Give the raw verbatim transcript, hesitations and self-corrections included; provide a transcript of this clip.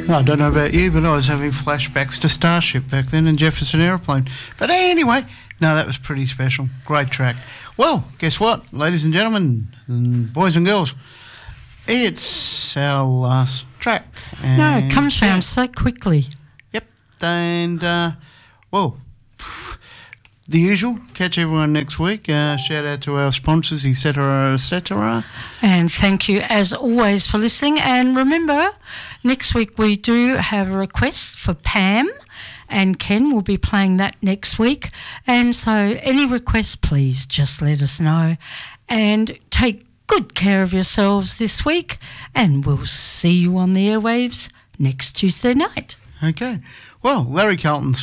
I don't know about you, but I was having flashbacks to Starship back then and Jefferson Aeroplane. But anyway, no, that was pretty special. Great track. Well, guess what, ladies and gentlemen, and boys and girls, it's our last track. And no, it comes round yeah. so quickly. Yep, and, uh, well, the usual, catch everyone next week. Uh, shout out to our sponsors, et cetera, et cetera. And thank you, as always, for listening. And remember, next week we do have a request for Pam, and Ken will be playing that next week. And so any requests, please just let us know. And take good care of yourselves this week. And we'll see you on the airwaves next Tuesday night. Okay. Well, Larry Carlton